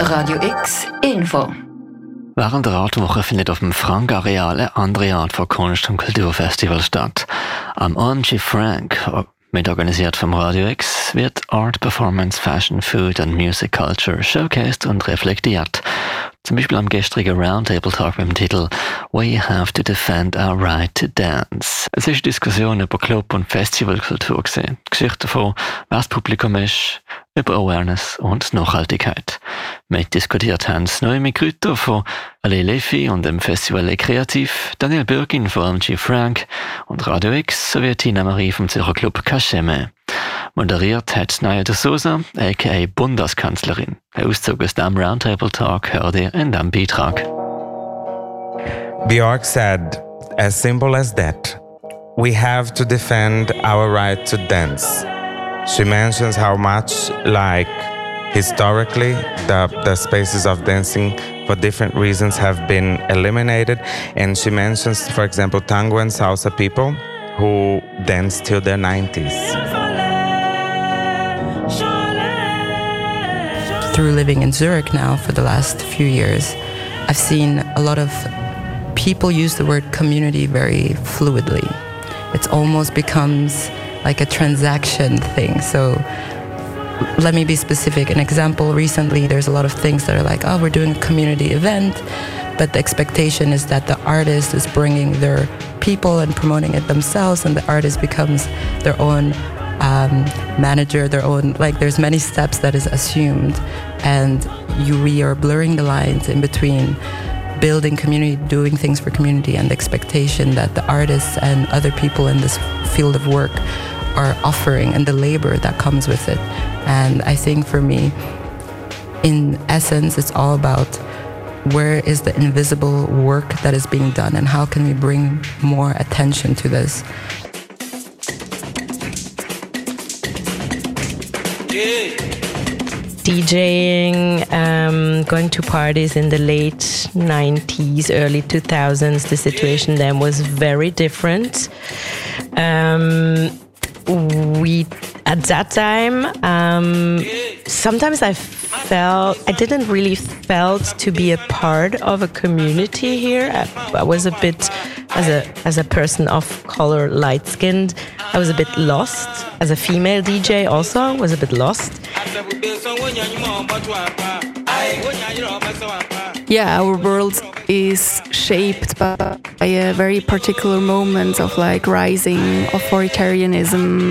Radio X Info. Während der Artwoche findet auf dem Frank-Areal eine andere Art von Kunst- und Kulturfestival statt. Am OMG Frank, mitorganisiert vom Radio X, wird Art, Performance, Fashion, Food und Music Culture showcased und reflektiert. Zum Beispiel am gestrigen Roundtable-Tag mit dem Titel «We have to defend our right to dance». Es ist eine Diskussion über Club- und Festivalkultur gesehen. Geschichte davon, wer das Publikum ist, über Awareness und Nachhaltigkeit. Mitdiskutiert haben Noemi Grütter von Ale Lefi und dem Festival Le Kreativ, Daniel Bürgin von OMG Frank und Radio X sowie Tina Marie vom Zürcher Club Cacheme. Moderiert hat Naya de Souza, a.k.a. Bundeskanzlerin. Ein Auszug aus dem Roundtable-Talk hört ihr in diesem Beitrag. Björk said, as simple as that, we have to defend our right to dance. She mentions how much, like, historically, the spaces of dancing for different reasons have been eliminated. And she mentions, for example, tango and salsa people who dance till their 90s. Through living in Zurich now for the last few years, I've seen a lot of people use the word community very fluidly. It almost becomes like a transaction thing. So let me be specific. An example, recently there's a lot of things that are like, oh, we're doing a community event, but the expectation is that the artist is bringing their people and promoting it themselves, and the artist becomes their own manager, their own, like there's many steps that is assumed, and we are blurring the lines in between building community, doing things for community, and the expectation that the artists and other people in this field of work are offering, and the labor that comes with it. And I think for me, in essence, it's all about where is the invisible work that is being done, and how can we bring more attention to this. DJing, going to parties in the late 90s, early 2000s, the situation then was very different. We, at that time, sometimes I didn't really felt to be a part of a community here. I was a bit, as a person of color, light-skinned, I was a bit lost. As a female DJ also, was a bit lost. Yeah, our world is shaped by a very particular moment of like rising authoritarianism